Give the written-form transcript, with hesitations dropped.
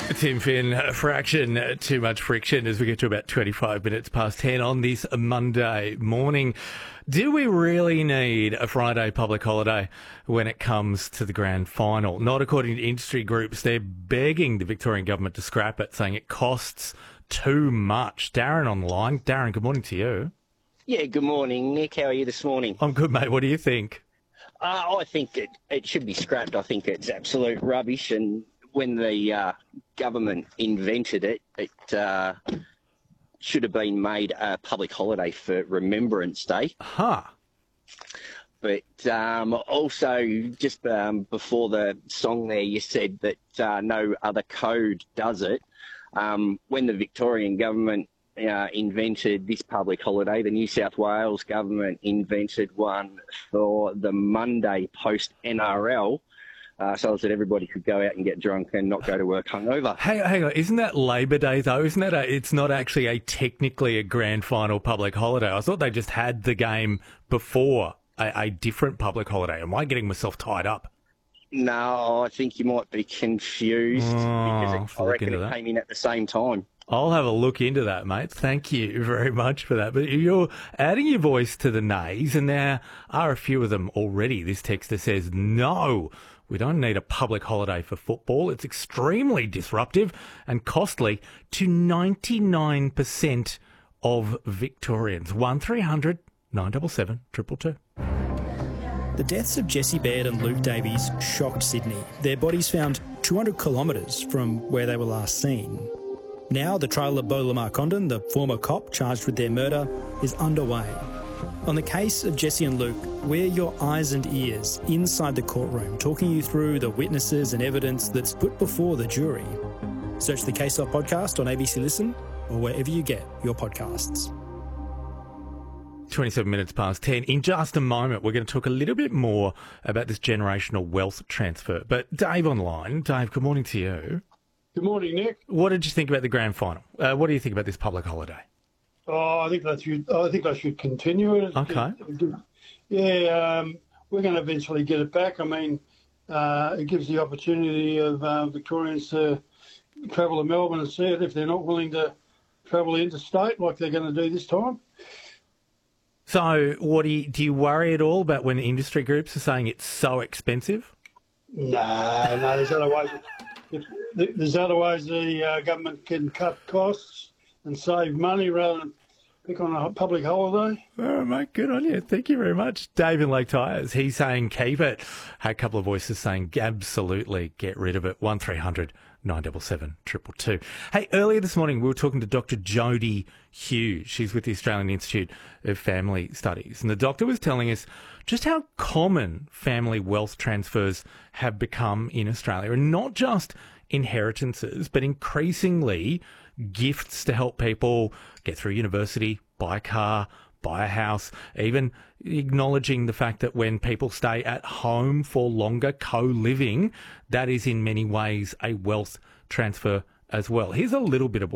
Tim Finn, a fraction too much friction as we get to about 25 minutes past 10 on this Monday morning. Do we really need a Friday public holiday when it comes to the grand final? Not according to industry groups. They're begging the Victorian government to scrap it, saying it costs too much. Darren on the line. Darren, good morning to you. Yeah, good morning, Nick. How are you this morning? I'm good, mate. What do you think? I think it should be scrapped. I think it's absolute rubbish. And when the government invented it, it should have been made a public holiday for Remembrance Day. Huh. But also, just before the song there, you said that no other code does it. When the Victorian government invented this public holiday, the New South Wales government invented one for the Monday post-NRL, so that everybody could go out and get drunk and not go to work hungover. Hang on, isn't that Labor Day though? Isn't that it's not actually technically a grand final public holiday? I thought they just had the game before a different public holiday. Am I getting myself tied up? No, I think you might be confused because I reckon it came in at the same time. I'll have a look into that, mate. Thank you very much for that. But you're adding your voice to the nays, and there are a few of them already. This texter says, no, we don't need a public holiday for football. It's extremely disruptive and costly to 99% of Victorians. 1300 977 222. The deaths of Jesse Baird and Luke Davies shocked Sydney. Their bodies found 200 kilometres from where they were last seen. Now the trial of Beau Lamar Condon, the former cop charged with their murder, is underway. On the case of Jesse and Luke, we're your eyes and ears inside the courtroom, talking you through the witnesses and evidence that's put before the jury. Search the Case Off podcast on ABC Listen or wherever you get your podcasts. 27 minutes past 10. In just a moment, we're going to talk a little bit more about this generational wealth transfer. But Dave online. Dave, good morning to you. Good morning, Nick. What did you think about the grand final? What do you think about this public holiday? Oh, I think I should continue it. Okay. We're going to eventually get it back. I mean, it gives the opportunity of Victorians to travel to Melbourne and see it if they're not willing to travel interstate like they're going to do this time. So, do you worry at all about when the industry groups are saying it's so expensive? No, there's other ways. There's other ways the government can cut costs and save money rather than pick on a public holiday. Oh, mate, good on you. Thank you very much. Dave in Lake Tyres, he's saying keep it. Had a couple of voices saying absolutely get rid of it. 1300 977 222. Hey, earlier this morning we were talking to Dr. Jodie Hughes. She's with the Australian Institute of Family Studies. And the doctor was telling us just how common family wealth transfers have become in Australia. And not just inheritances, but increasingly gifts to help people get through university, buy a car, buy a house, even acknowledging the fact that when people stay at home for longer, co-living, that is in many ways a wealth transfer as well. Here's a little bit of